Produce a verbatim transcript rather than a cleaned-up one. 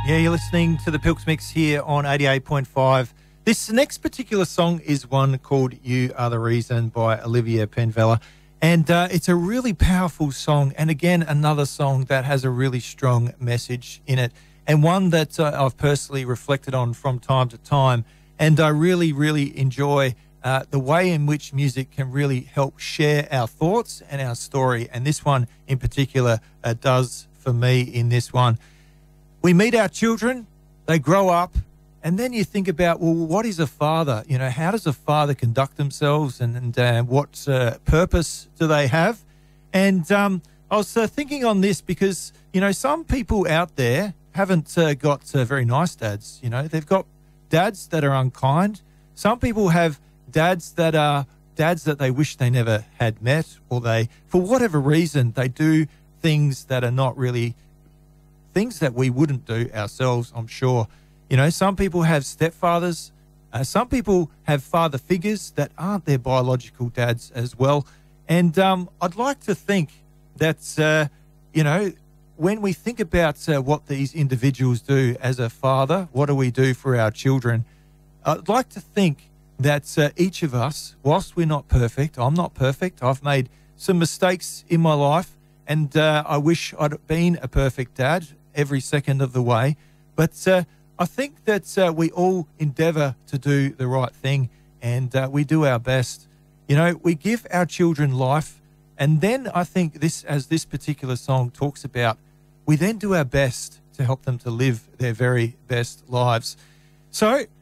Yeah, you're listening to the Pilks Mix here on eighty-eight point five. This next particular song is one called You Are the Reason by Olivia Penvella. And uh, it's a really powerful song. And again, another song that has a really strong message in it. And one that uh, I've personally reflected on from time to time. And I really, really enjoy uh, the way in which music can really help share our thoughts and our story. And this one in particular uh, does for me in this one. We meet our children, they grow up, and then you think about, well, what is a father? You know, how does a father conduct themselves, and, and uh, what uh, purpose do they have? And um, I was uh, thinking on this because, you know, some people out there haven't uh, got uh, very nice dads. You know, they've got dads that are unkind. Some people have dads that are dads that they wish they never had met, or they, for whatever reason, they do things that are not really things that we wouldn't do ourselves, I'm sure. You know, some people have stepfathers. Uh, some people have father figures that aren't their biological dads as well. And um, I'd like to think that, uh, you know, when we think about uh, what these individuals do as a father, what do we do for our children? I'd like to think that uh, each of us, whilst we're not perfect, I'm not perfect, I've made some mistakes in my life, and uh, I wish I'd been a perfect dad every second of the way. But uh, I think that uh, we all endeavour to do the right thing, and uh, we do our best. You know, we give our children life, and then I think this, as this particular song talks about, we then do our best to help them to live their very best lives. So